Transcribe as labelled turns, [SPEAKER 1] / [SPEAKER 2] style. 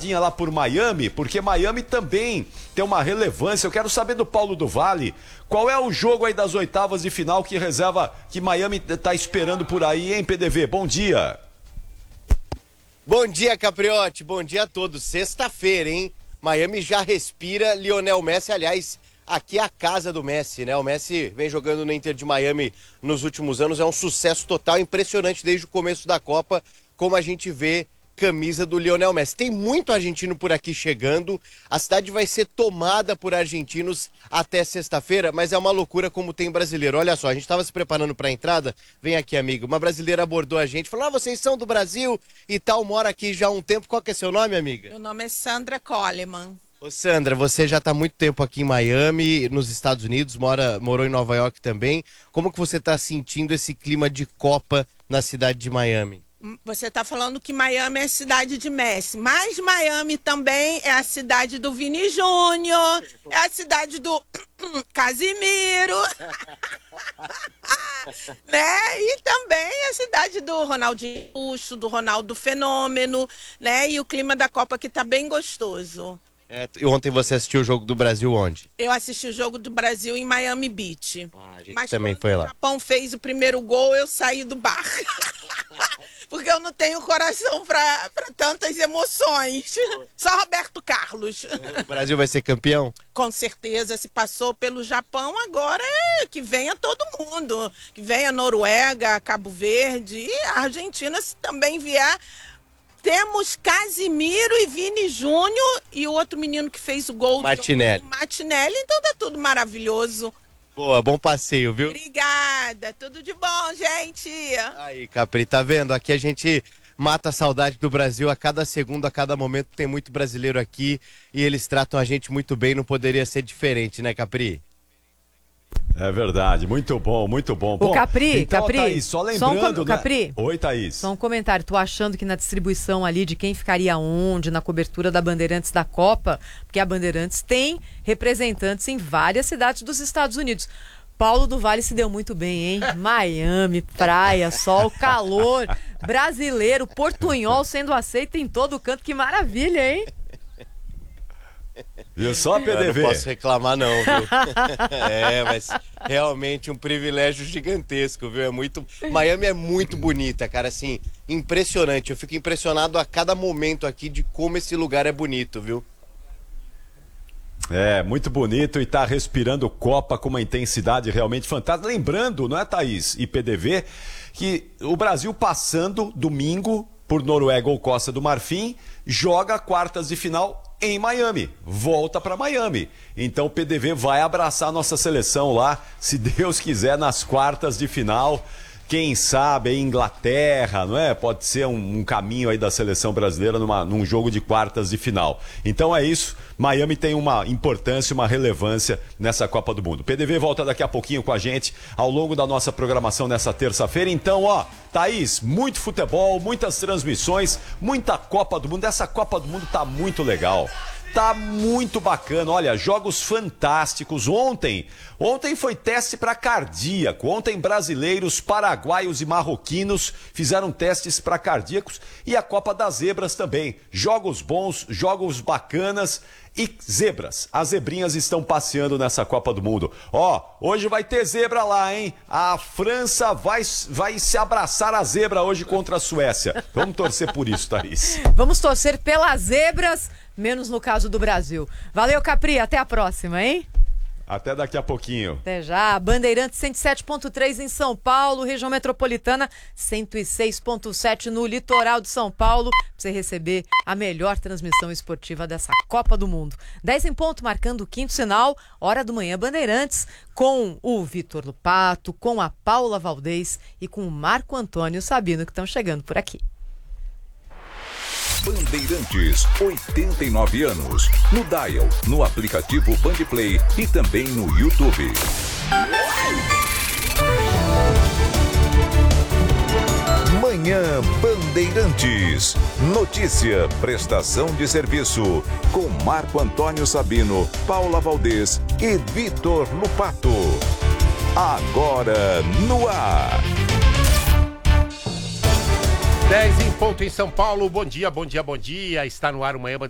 [SPEAKER 1] passadinha lá por Miami, porque Miami também tem uma relevância. Eu quero saber do Paulo do Vale, qual é o jogo aí das oitavas de final que reserva, que Miami tá esperando por aí, hein, PDV? Bom dia.
[SPEAKER 2] Bom dia, Capriotti. Bom dia a todos. Sexta-feira, hein? Miami já respira Lionel Messi. Aliás, aqui é a casa do Messi, né? O Messi vem jogando no Inter de Miami nos últimos anos. É um sucesso total, impressionante desde o começo da Copa, como a gente vê camisa do Lionel Messi. Tem muito argentino por aqui chegando. A cidade vai ser tomada por argentinos até sexta-feira, mas é uma loucura como tem brasileiro. Olha só, a gente estava se preparando para a entrada. Vem aqui, amigo. Uma brasileira abordou a gente, falou: vocês são do Brasil e tal, mora aqui já há um tempo. Qual que é seu nome, amiga?
[SPEAKER 3] Meu nome é Sandra Coleman.
[SPEAKER 2] Ô Sandra, você já está há muito tempo aqui em Miami, nos Estados Unidos, morou em Nova York também. Como que você está sentindo esse clima de Copa na cidade de Miami?
[SPEAKER 3] Você está falando que Miami é a cidade de Messi, mas Miami também é a cidade do Vini Júnior, é a cidade do Casimiro, né? E também é a cidade do Ronaldinho Gaúcho, do Ronaldo Fenômeno, né? E o clima da Copa aqui tá bem gostoso.
[SPEAKER 2] E ontem você assistiu o jogo do Brasil onde?
[SPEAKER 3] Eu assisti o jogo do Brasil em Miami Beach.
[SPEAKER 2] A gente
[SPEAKER 3] mas
[SPEAKER 2] também
[SPEAKER 3] quando
[SPEAKER 2] foi lá.
[SPEAKER 3] O Japão fez o primeiro gol, eu saí do bar. Porque eu não tenho coração para tantas emoções. Só Roberto Carlos.
[SPEAKER 2] O Brasil vai ser campeão?
[SPEAKER 3] Com certeza, se passou pelo Japão, agora que venha todo mundo. Que venha Noruega, Cabo Verde e a Argentina, se também vier. Temos Casimiro e Vini Júnior e o outro menino que fez o gol.
[SPEAKER 2] Martinelli.
[SPEAKER 3] Martinelli, então tá tudo maravilhoso.
[SPEAKER 2] Boa, bom passeio, viu?
[SPEAKER 3] Obrigada, tudo de bom, gente.
[SPEAKER 2] Aí, Capri, tá vendo? Aqui a gente mata a saudade do Brasil a cada segundo, a cada momento. Tem muito brasileiro aqui e eles tratam a gente muito bem, não poderia ser diferente, né, Capri?
[SPEAKER 1] É verdade, muito bom, muito bom.
[SPEAKER 4] Ô, Capri,
[SPEAKER 1] então,
[SPEAKER 4] Capri,
[SPEAKER 1] Thaís, só lembrando, né?
[SPEAKER 4] Capri,
[SPEAKER 1] Oi, Thaís.
[SPEAKER 4] só um comentário. Tô achando que na distribuição ali de quem ficaria onde, na cobertura da Bandeirantes da Copa, porque a Bandeirantes tem representantes em várias cidades dos Estados Unidos. Paulo do Vale se deu muito bem, hein? Miami, praia, sol, calor, brasileiro, portunhol sendo aceito em todo canto. Que maravilha, hein?
[SPEAKER 1] Viu só, PDV?
[SPEAKER 2] Eu não posso reclamar não, viu? Mas realmente um privilégio gigantesco, viu? Miami é muito bonita, cara, assim, impressionante. Eu fico impressionado a cada momento aqui de como esse lugar é bonito, viu?
[SPEAKER 1] É, muito bonito e tá respirando Copa com uma intensidade realmente fantástica. Lembrando, não é, Thaís e PDV, que o Brasil passando domingo por Noruega ou Costa do Marfim, joga quartas de final em Miami, volta para Miami. Então o PDV vai abraçar a nossa seleção lá, se Deus quiser, nas quartas de final. Quem sabe a Inglaterra, não é? Pode ser um caminho aí da seleção brasileira num jogo de quartas de final. Então é isso, Miami tem uma importância, uma relevância nessa Copa do Mundo. O PDV volta daqui a pouquinho com a gente ao longo da nossa programação nessa terça-feira. Então, ó, Thaís, muito futebol, muitas transmissões, muita Copa do Mundo. Essa Copa do Mundo tá muito legal. Tá muito bacana, olha, jogos fantásticos. Ontem foi teste para cardíaco. Ontem brasileiros, paraguaios e marroquinos fizeram testes para cardíacos e a Copa das Zebras também. Jogos bons, jogos bacanas e zebras. As zebrinhas estão passeando nessa Copa do Mundo. Ó, hoje vai ter zebra lá, hein? A França vai se abraçar a zebra hoje contra a Suécia. Vamos torcer por isso, Thaís.
[SPEAKER 4] Vamos torcer pelas zebras, menos no caso do Brasil. Valeu, Capri, até a próxima, hein?
[SPEAKER 1] Até daqui a pouquinho.
[SPEAKER 4] Até já. Bandeirantes 107.3 em São Paulo, região metropolitana 106.7 no litoral de São Paulo, pra você receber a melhor transmissão esportiva dessa Copa do Mundo. 10 em ponto, marcando o quinto sinal, hora do Manhã Bandeirantes, com o Vitor Lupato, com a Paula Valdez e com o Marco Antônio Sabino, que estão chegando por aqui.
[SPEAKER 5] Bandeirantes, 89 anos. No Dial, no aplicativo Bandplay e também no YouTube. Manhã Bandeirantes. Notícia, prestação de serviço. Com Marco Antônio Sabino, Paula Valdez e Vitor Lupato. Agora no ar.
[SPEAKER 6] 10 em ponto em São Paulo. Bom dia, bom dia, bom dia. Está no ar o Manhã